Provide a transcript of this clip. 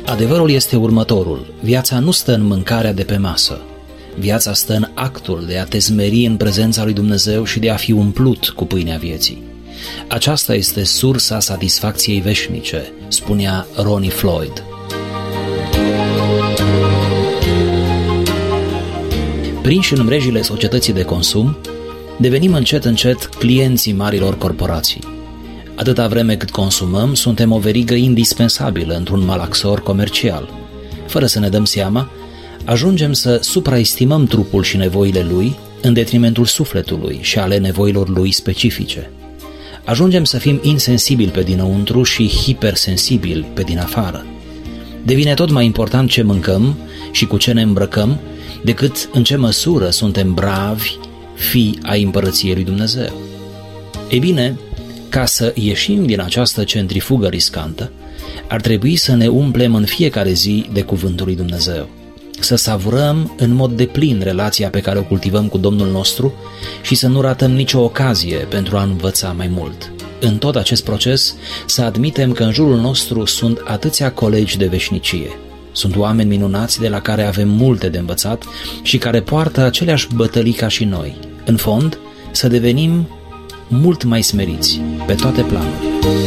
Adevărul este următorul: viața nu stă în mâncarea de pe masă. Viața stă în actul de a te smeri în prezența lui Dumnezeu și de a fi umplut cu pâinea vieții. Aceasta este sursa satisfacției veșnice, spunea Ronnie Floyd. Prinși în mrejile societății de consum, devenim încet încet clienții marilor corporații. Atâta vreme cât consumăm, suntem o verigă indispensabilă într-un malaxor comercial. Fără să ne dăm seama, ajungem să supraestimăm trupul și nevoile lui în detrimentul sufletului și ale nevoilor lui specifice. Ajungem să fim insensibili pe dinăuntru și hipersensibili pe din afară. Devine tot mai important ce mâncăm și cu ce ne îmbrăcăm decât în ce măsură suntem bravi fii ai împărăției lui Dumnezeu. Ei bine, ca să ieșim din această centrifugă riscantă, ar trebui să ne umplem în fiecare zi de cuvântul lui Dumnezeu, să savurăm în mod deplin relația pe care o cultivăm cu Domnul nostru și să nu ratăm nicio ocazie pentru a învăța mai mult. În tot acest proces, să admitem că în jurul nostru sunt atâția colegi de veșnicie. Sunt oameni minunați de la care avem multe de învățat și care poartă aceleași bătălii ca și noi. În fond, să devenim mult mai smeriți pe toate planurile.